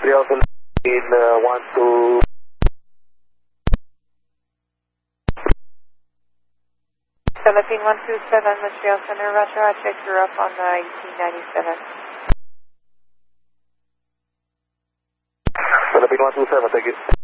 Montreal in 12. 17127 Montreal Center, Roger. I'll check you up on 1897. 17127, thank you.